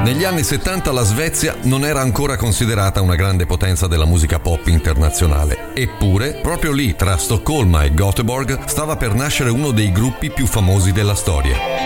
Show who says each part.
Speaker 1: Negli anni 70 la Svezia non era ancora considerata una grande potenza della musica pop internazionale. Eppure, proprio lì, tra Stoccolma e Göteborg, stava per nascere uno dei gruppi più famosi della storia.